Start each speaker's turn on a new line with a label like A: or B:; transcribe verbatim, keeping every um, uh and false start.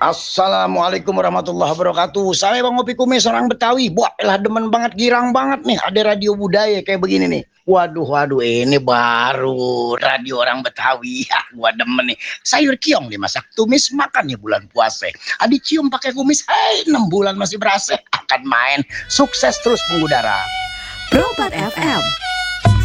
A: Assalamualaikum warahmatullahi wabarakatuh. Saya Bang Opi Kumis, orang Betawi. Wah, elah demen banget, girang banget nih. Ada radio budaya kayak begini nih. Waduh, waduh, ini baru radio orang Betawi. Ya, gua demen nih. Sayur kiong dimasak tumis, makan ya bulan puasa. Adi cium pakai kumis, hai, enam bulan masih berasa. Akan main, sukses terus mengudara.
B: Pro empat F M